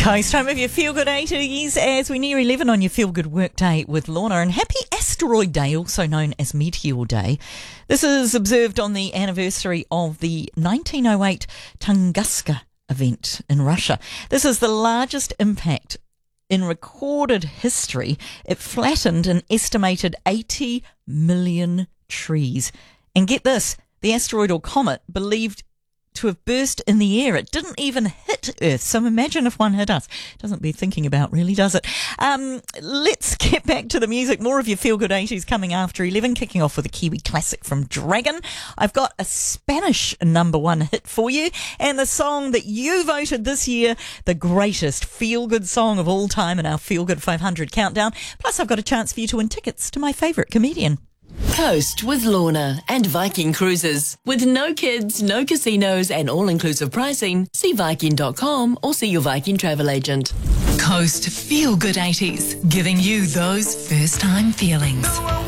Coast, home of your Feel Good 80s, as we near 11 on your Feel Good Workday with Lorna. And happy Asteroid Day, also known as Meteor Day. This is observed on the anniversary of the 1908 Tunguska event in Russia. This is the largest impact in recorded history. It flattened an estimated 80 million trees. And get this, the asteroid or comet believed to have burst in the air. It didn't even hit Earth. So imagine if one hit us. Doesn't be thinking about, really, does it? Let's get back to the music. More of your Feel Good 80s coming after 11, kicking off with a Kiwi classic from Dragon. I've got a Spanish number one hit for you, and the song that you voted this year, the greatest Feel Good song of all time in our Feel Good 500 countdown. Plus, I've got a chance for you to win tickets to my favourite comedian. Coast with Lorna and Viking Cruises. With no kids, no casinos and all-inclusive pricing, see Viking.com or see your Viking travel agent. Coast Feel Good 80s, giving you those first-time feelings.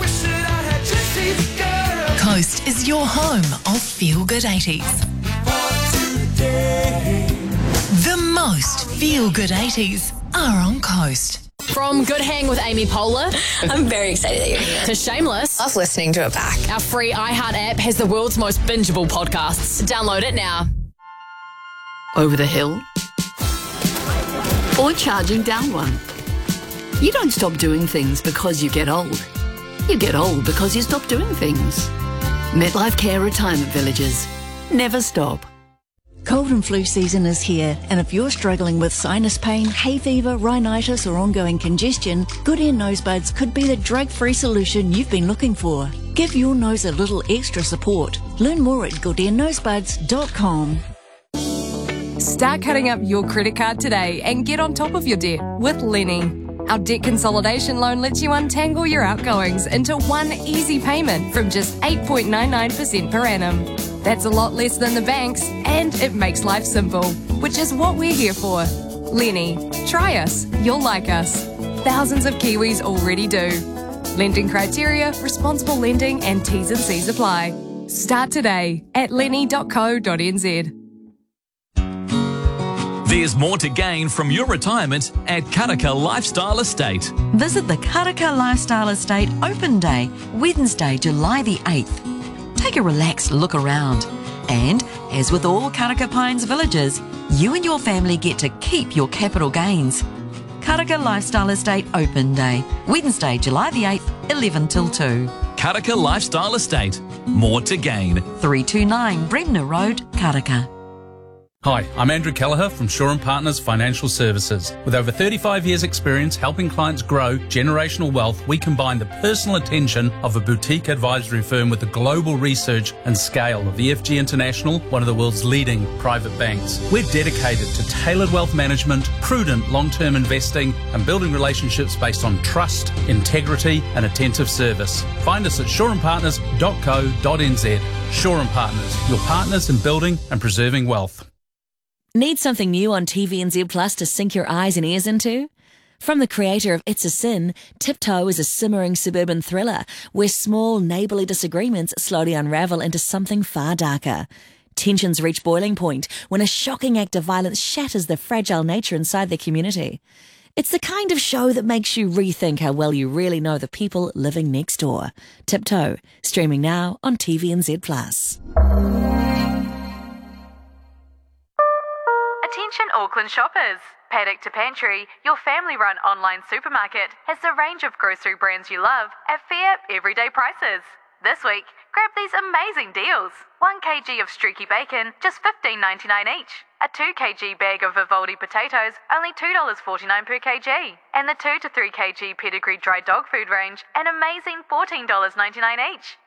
Coast is your home of Feel Good 80s. The most Feel Good 80s are on Coast. From Good Hang with Amy Poehler I'm very excited that you're here. to Shameless, Love listening to it back. our free iHeart app has the world's most bingeable podcasts. Download it now. Over the hill, or charging down one. You don't stop doing things because you get old. You get old because you stop doing things. MetLife Care Retirement Villages. Never stop. Cold and flu season is here, and if you're struggling with sinus pain, hay fever, rhinitis or ongoing congestion, Good Ear Nosebuds could be the drug-free solution you've been looking for. Give your nose a little extra support. Learn more at goodearnosebuds.com. Start cutting up your credit card today and get on top of your debt with Lenny. Our debt consolidation loan lets you untangle your outgoings into one easy payment from just 8.99% per annum. That's a lot less than the banks, and it makes life simple, which is what we're here for. Lenny, try us. You'll like us. Thousands of Kiwis already do. Lending criteria, responsible lending and T's and C's apply. Start today at lenny.co.nz. There's more to gain from your retirement at Karaka Lifestyle Estate. Visit the Karaka Lifestyle Estate Open Day, Wednesday, July the 8th. Take a relaxed look around. And, as with all Karaka Pines villages, you and your family get to keep your capital gains. Karaka Lifestyle Estate Open Day, Wednesday, July the 8th, 11 till 2. Karaka Lifestyle Estate. More to gain. 329 Bremner Road, Karaka. Hi, I'm Andrew Kelleher from Shaw & Partners Financial Services. With over 35 years' experience helping clients grow generational wealth, we combine the personal attention of a boutique advisory firm with the global research and scale of EFG International, one of the world's leading private banks. We're dedicated to tailored wealth management, prudent long-term investing, and building relationships based on trust, integrity, and attentive service. Find us at shawandpartners.co.nz. Shaw & Partners, your partners in building and preserving wealth. Need something new on TVNZ Plus to sink your eyes and ears into? From the creator of It's a Sin, Tiptoe is a simmering suburban thriller where small neighbourly disagreements slowly unravel into something far darker. Tensions reach boiling point when a shocking act of violence shatters the fragile nature inside their community. It's the kind of show that makes you rethink how well you really know the people living next door. Tiptoe, streaming now on TVNZ Plus. Attention Auckland shoppers. Paddock to Pantry, your family-run online supermarket, has the range of grocery brands you love at fair, everyday prices. This week, grab these amazing deals. 1 kg of streaky bacon, just $15.99 each. A 2 kg bag of Vivaldi potatoes, only $2.49 per kg. And the 2 to 3 kg pedigree dry dog food range, an amazing $14.99 each.